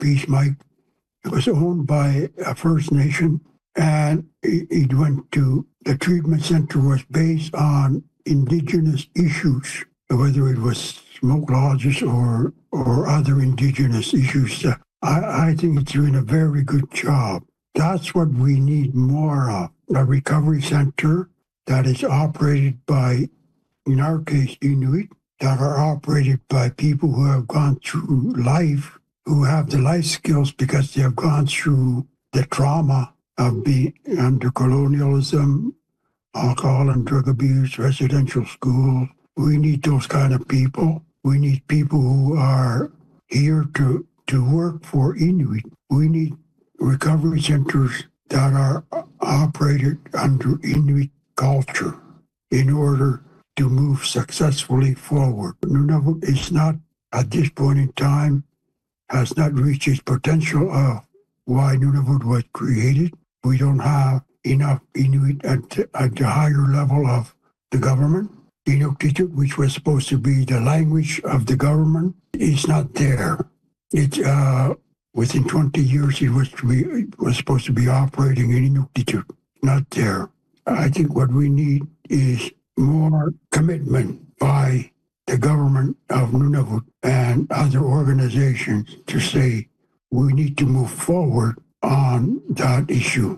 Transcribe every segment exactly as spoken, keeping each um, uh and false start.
Peace Mike. It was owned by a First Nation, and it went to, the treatment center was based on Indigenous issues, whether it was smoke lodges or or other Indigenous issues. Uh, I, I think it's doing a very good job. That's what we need more of, a recovery center that is operated by, in our case, Inuit, that are operated by people who have gone through life, who have the life skills because they have gone through the trauma of being under colonialism, alcohol and drug abuse, residential schools. We need those kind of people. We need people who are here to, to work for Inuit. We need recovery centers that are operated under Inuit culture in order to move successfully forward. Nunavut is not, at this point in time, has not reached its potential of why Nunavut was created. We don't have enough Inuit at the, at the higher level of the government. Inuktitut, which was supposed to be the language of the government, is not there. It uh, within twenty years, it was to be it was supposed to be operating in Inuktitut. Not there. I think what we need is more commitment by the government of Nunavut and other organizations to say we need to move forward on that issue.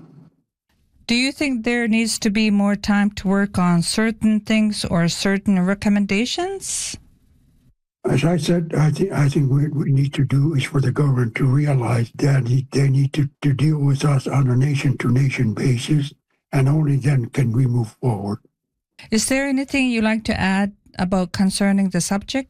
Do you think there needs to be more time to work on certain things or certain recommendations? As I said, I think I think what we need to do is for the government to realize that they need to, to deal with us on a nation-to-nation basis, and only then can we move forward. Is there anything you'd like to add about concerning the subject?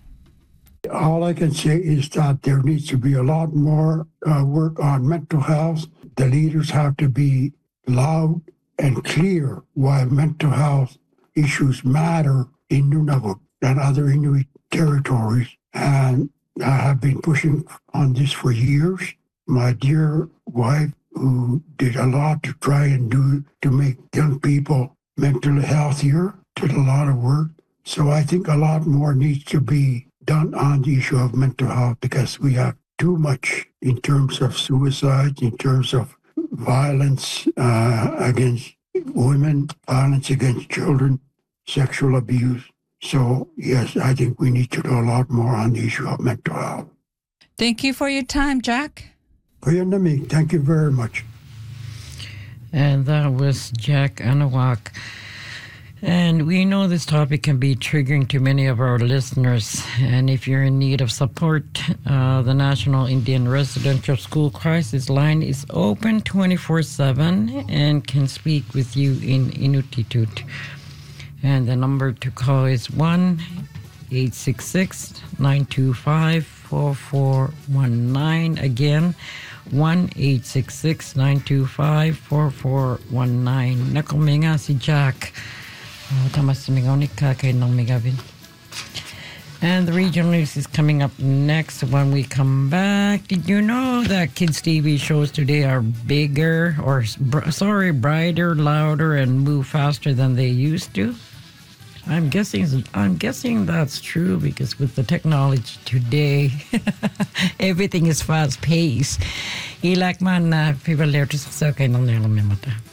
All I can say is that there needs to be a lot more uh, work on mental health. The leaders have to be loud and clear why mental health issues matter in Nunavut and other Inuit territories. And I have been pushing on this for years. My dear wife, who did a lot to try and do to make young people mentally healthier, did a lot of work. So I think a lot more needs to be done on the issue of mental health because we have too much in terms of suicide, in terms of violence uh, against women, violence against children, sexual abuse. So, yes, I think we need to do a lot more on the issue of mental health. Thank you for your time, Jack. Kuyanami, thank you very much. And that was Jack Anawak. And we know this topic can be triggering to many of our listeners. And if you're in need of support, uh, the National Indian Residential School Crisis Line is open twenty-four seven and can speak with you in Inuktitut. And the number to call is one eight six six, nine two five, four four one nine. Again, one eight six six, nine two five, four four one nine. Nakuminga si Jack. And the regional news is coming up next when we come back. Did you know that kids' T V shows today are bigger, or sorry, brighter, louder, and move faster than they used to? I'm guessing I'm guessing that's true because with the technology today, everything is fast-paced. Ilak man na people there to sa kay nang nila mata.